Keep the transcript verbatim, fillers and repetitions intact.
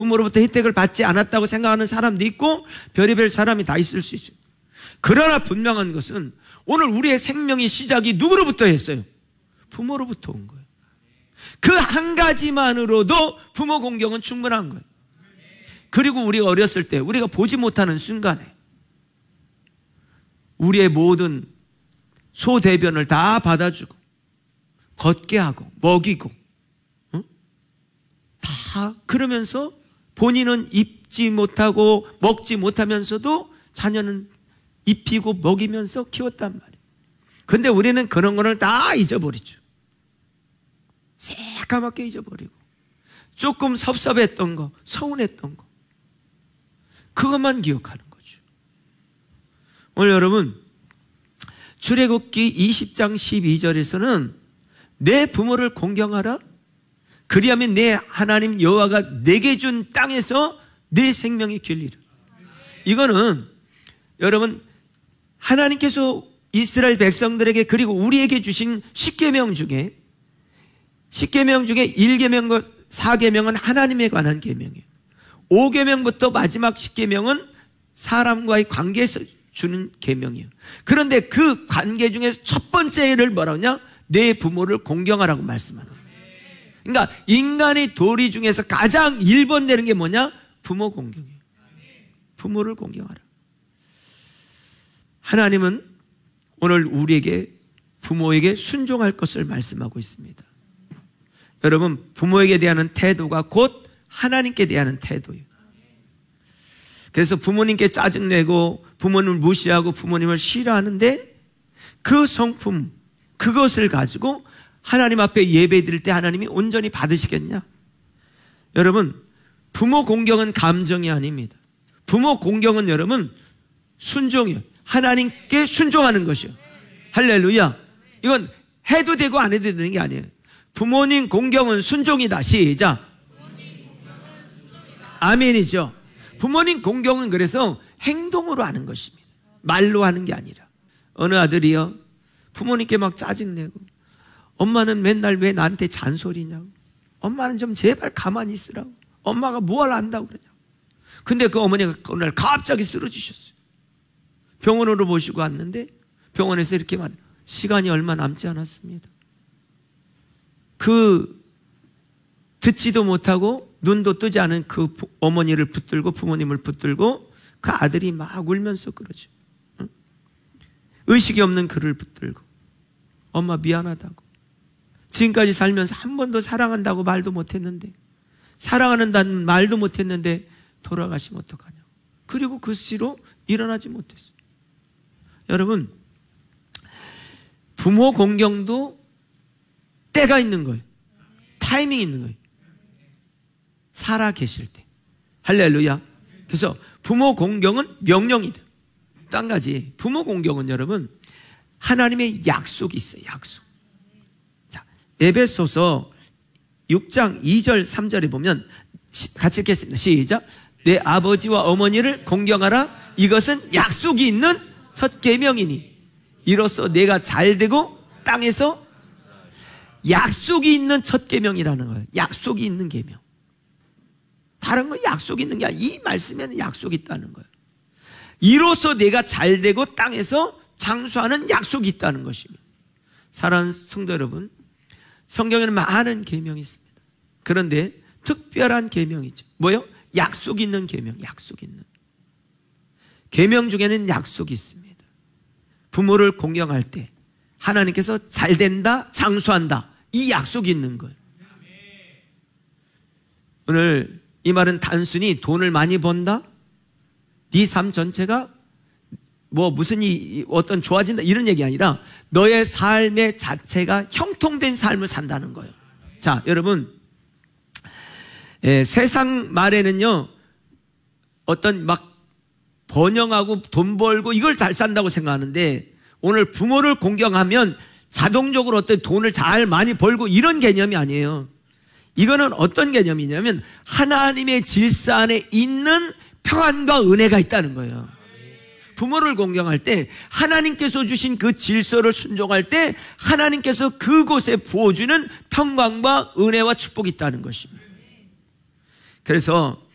부모로부터 혜택을 받지 않았다고 생각하는 사람도 있고 별의별 사람이 다 있을 수 있어요. 그러나 분명한 것은 오늘 우리의 생명의 시작이 누구로부터 했어요? 부모로부터 온 거예요. 그 한 가지만으로도 부모 공경은 충분한 거예요. 그리고 우리가 어렸을 때 우리가 보지 못하는 순간에 우리의 모든 소대변을 다 받아주고 걷게 하고 먹이고 어? 다 그러면서 본인은 입지 못하고 먹지 못하면서도 자녀는 입히고 먹이면서 키웠단 말이에요. 그런데 우리는 그런 거를 다 잊어버리죠. 새까맣게 잊어버리고 조금 섭섭했던 거, 서운했던 거 그것만 기억하는 거죠. 오늘 여러분 출애굽기 이십 장 십이 절에서는 내 부모를 공경하라. 그리하면 내 하나님 여호와가 내게 준 땅에서 내 생명이 길리라. 이거는 여러분 하나님께서 이스라엘 백성들에게 그리고 우리에게 주신 십계명 중에 십계명 중에 일 계명과 사 계명은 하나님에 관한 계명이에요. 오 계명부터 마지막 십계명은 사람과의 관계에서 주는 계명이에요. 그런데 그 관계 중에서 첫 번째를 뭐라고 하냐? 내 부모를 공경하라고 말씀하는 거예요. 그러니까 인간의 도리 중에서 가장 일 번 되는 게 뭐냐? 부모 공경이에요. 부모를 공경하라. 하나님은 오늘 우리에게 부모에게 순종할 것을 말씀하고 있습니다. 여러분 부모에게 대한 태도가 곧 하나님께 대한 태도예요. 그래서 부모님께 짜증내고 부모님을 무시하고 부모님을 싫어하는데 그 성품 그것을 가지고 하나님 앞에 예배 드릴 때 하나님이 온전히 받으시겠냐? 여러분 부모 공경은 감정이 아닙니다. 부모 공경은 여러분 순종이에요. 하나님께 순종하는 것이요. 할렐루야. 이건 해도 되고 안 해도 되는 게 아니에요. 부모님 공경은 순종이다. 시작. 아멘이죠. 부모님 공경은 그래서 행동으로 하는 것입니다. 말로 하는 게 아니라. 어느 아들이요 부모님께 막 짜증내고 엄마는 맨날 왜 나한테 잔소리냐고, 엄마는 좀 제발 가만히 있으라고, 엄마가 뭘 안다고 그러냐고. 근데 그 어머니가 그날 갑자기 쓰러지셨어요. 병원으로 모시고 왔는데 병원에서 이렇게 말, 시간이 얼마 남지 않았습니다. 그 듣지도 못하고 눈도 뜨지 않은 그 어머니를 붙들고 부모님을 붙들고 그 아들이 막 울면서 그러죠. 응? 의식이 없는 그를 붙들고 엄마 미안하다고, 지금까지 살면서 한 번도 사랑한다고 말도 못했는데, 사랑하는다는 말도 못했는데 돌아가시면 어떡하냐. 그리고 그 시로 일어나지 못했어요. 여러분 부모 공경도 때가 있는 거예요. 타이밍이 있는 거예요. 살아 계실 때. 할렐루야. 그래서 부모 공경은 명령이다. 또 한 가지 부모 공경은 여러분 하나님의 약속이 있어요. 약속. 자, 에베소서 육 장 이 절 삼 절에 보면 같이 읽겠습니다. 시작. 내 아버지와 어머니를 공경하라. 이것은 약속이 있는 첫 계명이니 이로써 내가 잘되고 땅에서, 약속이 있는 첫 계명이라는 거예요. 약속이 있는 계명. 다른 건 약속이 있는 게 아니라 이 말씀에는 약속이 있다는 거예요. 이로써 내가 잘되고 땅에서 장수하는 약속이 있다는 것입니다. 사랑하는 성도 여러분, 성경에는 많은 계명이 있습니다. 그런데 특별한 계명이죠. 뭐요? 약속이 있는 계명, 약속이 있는. 계명 중에는 약속이 있습니다. 부모를 공경할 때 하나님께서 잘된다, 장수한다, 이 약속이 있는 거예요. 오늘 이 말은 단순히 돈을 많이 번다, 네 삶 전체가 뭐 무슨 이 어떤 좋아진다 이런 얘기 아니라 너의 삶의 자체가 형통된 삶을 산다는 거예요. 자, 여러분, 예, 세상 말에는요 어떤 막 번영하고 돈 벌고 이걸 잘 산다고 생각하는데, 오늘 부모를 공경하면 자동적으로 어떤 돈을 잘 많이 벌고 이런 개념이 아니에요. 이거는 어떤 개념이냐면 하나님의 질서 안에 있는 평안과 은혜가 있다는 거예요. 부모를 공경할 때 하나님께서 주신 그 질서를 순종할 때 하나님께서 그곳에 부어주는 평강과 은혜와 축복이 있다는 것입니다. 그래서